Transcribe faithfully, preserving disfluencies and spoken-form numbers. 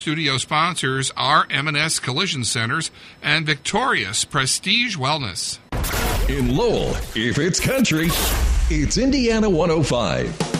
Studio sponsors are M and S Collision Centers and Victorious Prestige Wellness. In Lowell, if it's country, it's Indiana one oh five.